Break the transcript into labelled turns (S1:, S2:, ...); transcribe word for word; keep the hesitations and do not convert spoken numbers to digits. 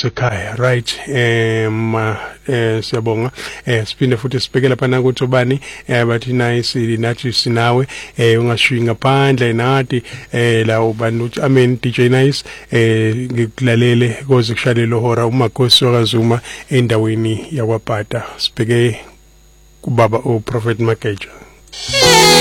S1: kusekhaya right em eh siyabonga eh siphinde futhi sibheke lapha na ukuthi ubani eh bathi nice nathi sinawe eh ungashiyi ngaphandle nathi eh la ubani uthi amen D J Nice eh ngikulalele koze kushalelo hora uMakosi wakazuma endaweni yakwaPata sibheke kubaba uProphet Mageja.